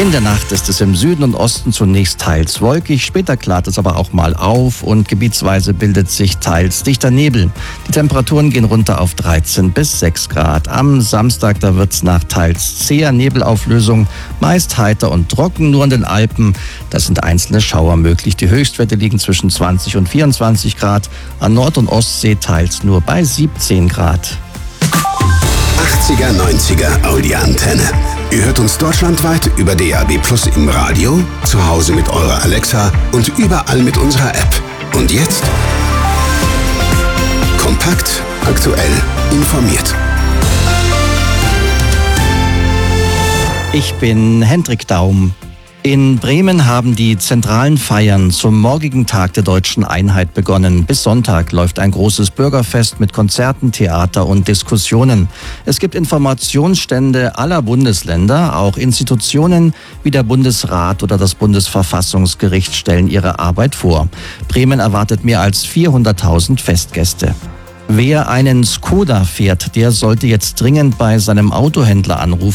In der Nacht ist es im Süden und Osten zunächst teils wolkig, später klart es aber auch mal auf und gebietsweise bildet sich teils dichter Nebel. Die Temperaturen gehen runter auf 13 bis 6 Grad. Am Samstag, da wird es nach teils zäher Nebelauflösung meist heiter und trocken, nur in den Alpen. Da sind einzelne Schauer möglich. Die Höchstwerte liegen zwischen 20 und 24 Grad, an Nord- und Ostsee teils nur bei 17 Grad. 80er, 90er Audi-Antenne. Ihr hört uns deutschlandweit über DAB+ im Radio, zu Hause mit eurer Alexa und überall mit unserer App. Und jetzt? Kompakt, aktuell, informiert. Ich bin Hendrik Daum. In Bremen haben die zentralen Feiern zum morgigen Tag der Deutschen Einheit begonnen. Bis Sonntag läuft ein großes Bürgerfest mit Konzerten, Theater und Diskussionen. Es gibt Informationsstände aller Bundesländer. Auch Institutionen wie der Bundesrat oder das Bundesverfassungsgericht stellen ihre Arbeit vor. Bremen erwartet mehr als 400.000 Festgäste. Wer einen Skoda fährt, der sollte jetzt dringend bei seinem Autohändler anrufen.